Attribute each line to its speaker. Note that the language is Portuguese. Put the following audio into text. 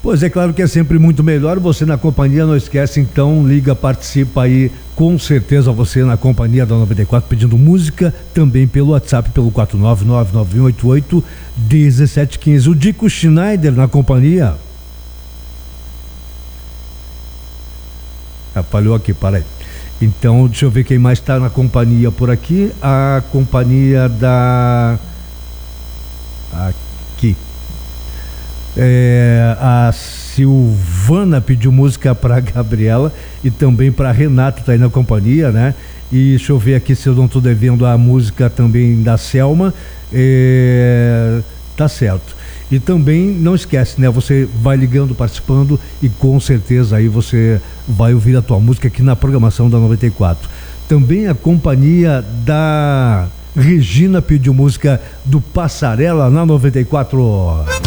Speaker 1: Pois é, claro que é sempre muito melhor. Você na companhia, não esquece, então, liga, participa aí, com certeza você na companhia da 94, pedindo música, também pelo WhatsApp, pelo 49991881715. O Dico Schneider na companhia. Falhou aqui, para aí. Então, deixa eu ver quem mais está na companhia por aqui. A companhia da... Aqui. A Silvana pediu música para Gabriela e também para Renato, tá aí na companhia, né? E deixa eu ver aqui se eu não estou devendo a música também da Selma. Tá certo. E também não esquece, né? Você vai ligando, participando e com certeza aí você vai ouvir a tua música aqui na programação da 94. Também a companhia da Regina pediu música do Passarela na 94.